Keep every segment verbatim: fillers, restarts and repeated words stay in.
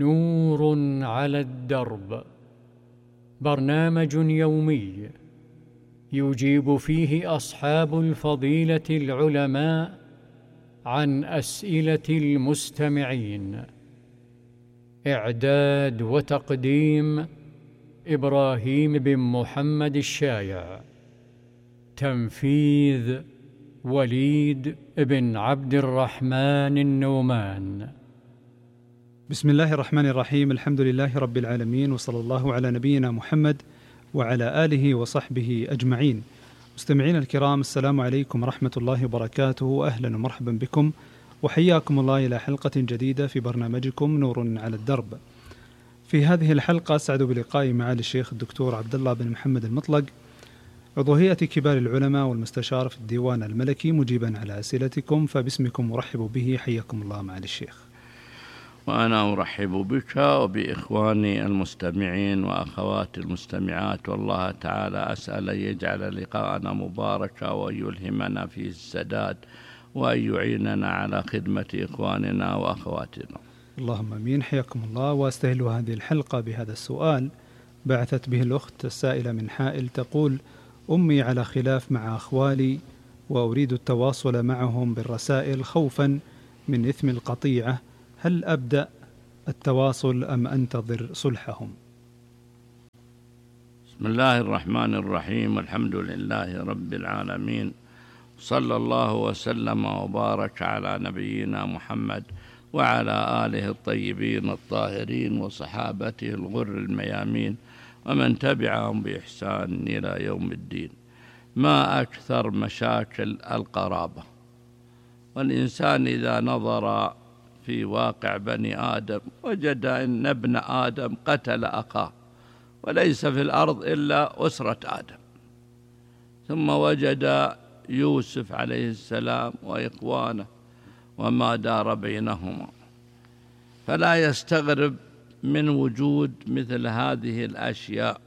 نور على الدرب، برنامج يومي يجيب فيه أصحاب الفضيلة العلماء عن أسئلة المستمعين. إعداد وتقديم إبراهيم بن محمد الشايع. تنفيذ وليد بن عبد الرحمن النومان. بسم الله الرحمن الرحيم. الحمد لله رب العالمين، وصلى الله على نبينا محمد وعلى آله وصحبه أجمعين. مستمعين الكرام، السلام عليكم ورحمة الله وبركاته. أهلا ومرحبا بكم وحياكم الله إلى حلقة جديدة في برنامجكم نور على الدرب. في هذه الحلقة أسعد بلقاء معالي الشيخ الدكتور عبد الله بن محمد المطلق، عضو هيئة كبار العلماء والمستشار في الديوان الملكي، مجيبا على أسئلتكم، فباسمكم مرحب به. حياكم الله معالي الشيخ. وأنا أرحب بك وبإخواني المستمعين وأخواتي المستمعات، والله تعالى أسأل أن يجعل لقاءنا مباركا وأن يلهمنا فيه السداد وأن يعيننا على خدمة إخواننا وأخواتنا. اللهم آمين. حياكم الله. وأستهل هذه الحلقة بهذا السؤال بعثت به الأخت السائلة من حائل، تقول: أمي على خلاف مع أخوالي وأريد التواصل معهم بالرسائل خوفا من إثم القطيعة، هل أبدأ التواصل أم أنتظر صلحهم؟ بسم الله الرحمن الرحيم، الحمد لله رب العالمين، صلى الله وسلم وبارك على نبينا محمد وعلى آله الطيبين الطاهرين وصحابته الغر الميامين ومن تبعهم بإحسان إلى يوم الدين. ما أكثر مشاكل القرابة، والإنسان إذا نظر في واقع بني آدم وجد أن ابن آدم قتل أخاه، وليس في الأرض إلا أسرة آدم، ثم وجد يوسف عليه السلام وإخوانه وما دار بينهما، فلا يستغرب من وجود مثل هذه الأشياء،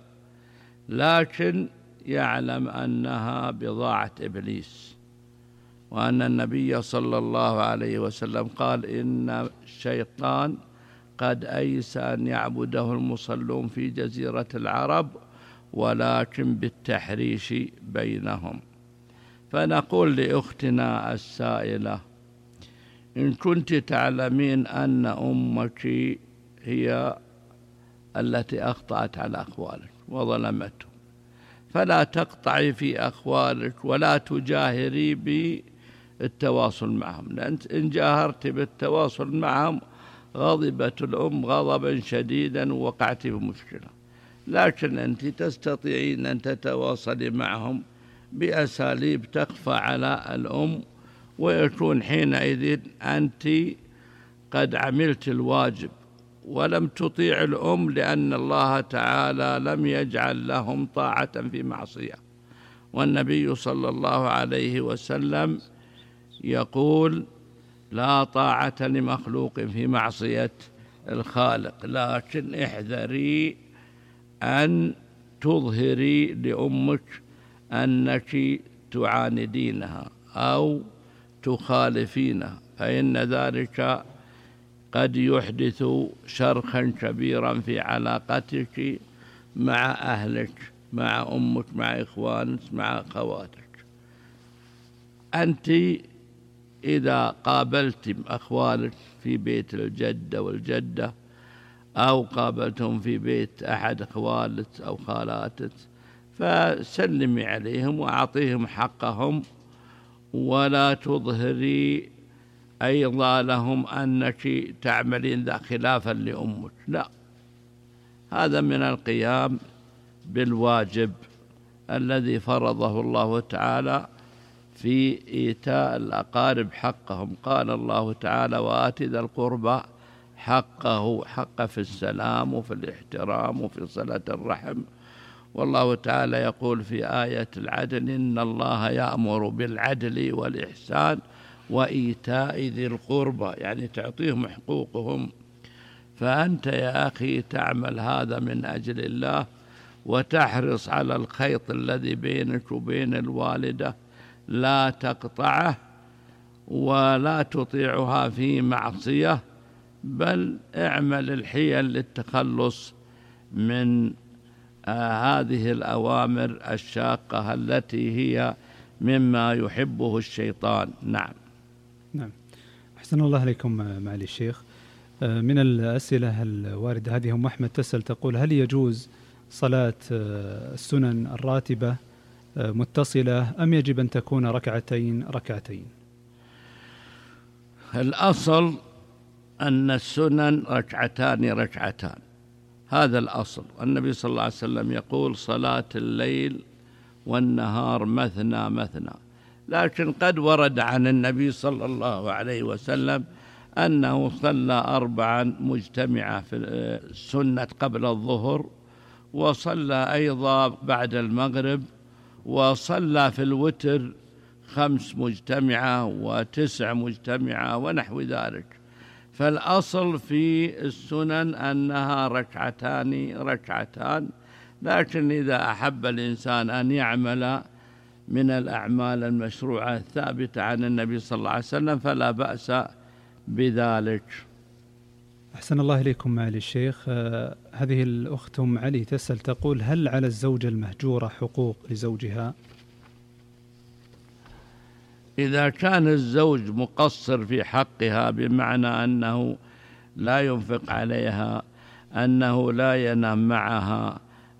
لكن يعلم أنها بضاعة إبليس، وأن النبي صلى الله عليه وسلم قال: إن الشيطان قد أيس أن يعبده المصلون في جزيرة العرب، ولكن بالتحريش بينهم. فنقول لأختنا السائلة: إن كنت تعلمين أن أمك هي التي أخطأت على أخوالك وظلمته، فلا تقطعي في أخوالك ولا تجاهري بالتواصل معهم، لأن إن جاهرت بالتواصل معهم غضبت الأم غضبا شديدا ووقعت في مشكلة. لكن أنت تستطيعين أن تتواصلي معهم بأساليب تخفى على الأم، ويكون حينئذ أنت قد عملت الواجب ولم تطيع الأم، لأن الله تعالى لم يجعل لهم طاعة في معصية. والنبي صلى الله عليه وسلم يقول: لا طاعة لمخلوق في معصية الخالق، لكن احذري أن تظهري لأمك أنك تعاندينها أو تخالفينها، فإن ذلك قد يحدث شرخا كبيرا في علاقتك مع أهلك، مع أمك، مع إخوانك، مع أخواتك. أنت إذا قابلت أخوالك في بيت الجدة والجدة، أو قابلتهم في بيت أحد أخوالك أو خالاتك، فسلمي عليهم وأعطيهم حقهم، ولا تظهري أيضا لهم أنك تعملين ذا خلافا لأمك، لا، هذا من القيام بالواجب الذي فرضه الله تعالى في إيتاء الأقارب حقهم. قال الله تعالى: وآت ذا القربى حقه، حق في السلام وفي الاحترام وفي صلة الرحم. والله تعالى يقول في آية العدل: إن الله يأمر بالعدل والإحسان وإيتاء ذي القربى، يعني تعطيهم حقوقهم. فأنت يا أخي تعمل هذا من أجل الله، وتحرص على الخيط الذي بينك وبين الوالدة، لا تقطعه ولا تطيعها في معصية، بل اعمل الحيل للتخلص من آه هذه الأوامر الشاقة التي هي مما يحبه الشيطان. نعم. نعم. أحسن الله عليكم معالي الشيخ. من الأسئلة الواردة هذه أم أحمد تسأل تقول: هل يجوز صلاة السنن الراتبة متصلة أم يجب أن تكون ركعتين ركعتين؟ الأصل أن السنن ركعتان ركعتان، هذا الأصل. النبي صلى الله عليه وسلم يقول: صلاة الليل والنهار مثنى مثنى. لكن قد ورد عن النبي صلى الله عليه وسلم أنه صلى أربعا مجتمعة في السنة قبل الظهر، وصلى أيضا بعد المغرب، وصلى في الوتر خمس مجتمعة وتسع مجتمعة ونحو ذلك. فالأصل في السنن أنها ركعتان ركعتان، لكن إذا أحب الإنسان أن يعمل من الأعمال المشروعة الثابتة عن النبي صلى الله عليه وسلم فلا بأس بذلك. أحسن الله إليكم معالي الشيخ. آه هذه الأخت أم علي تسأل تقول: هل على الزوجة المهجورة حقوق لزوجها؟ إذا كان الزوج مقصر في حقها بمعنى أنه لا ينفق عليها، أنه لا ينام معها،